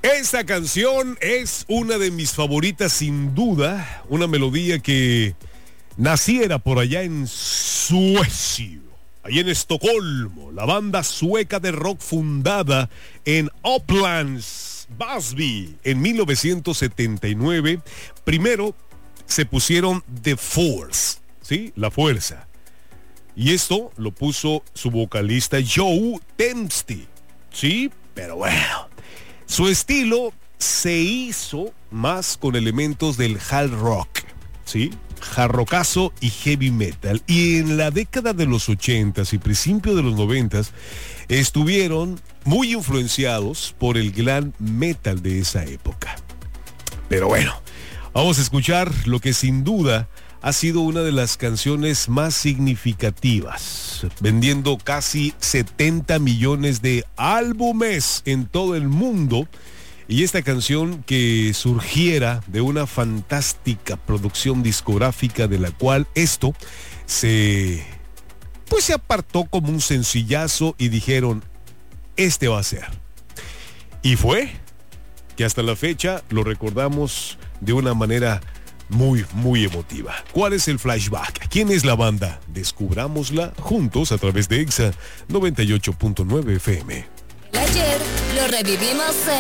Esta canción es una de mis favoritas sin duda, una melodía que naciera por allá en Suecia, allá en Estocolmo, la banda sueca de rock fundada en Upplands Väsby en 1979. Primero se pusieron The Force, ¿sí? La fuerza. Y esto lo puso su vocalista Joe Dempsey, ¿sí? Pero bueno, su estilo se hizo más con elementos del hard rock, ¿sí? Hard rockazo y heavy metal. Y en la década de los 80s y principio de los 90s estuvieron muy influenciados por el glam metal de esa época. Pero bueno, vamos a escuchar lo que sin duda ha sido una de las canciones más significativas, vendiendo casi 70 millones de álbumes en todo el mundo. Y esta canción que surgiera de una fantástica producción discográfica de la cual esto se apartó como un sencillazo y dijeron, este va a ser. Y fue que hasta la fecha lo recordamos de una manera muy, muy emotiva. ¿Cuál es el flashback? ¿Quién es la banda? Descubrámosla juntos a través de Exa 98.9 FM. Ayer lo revivimos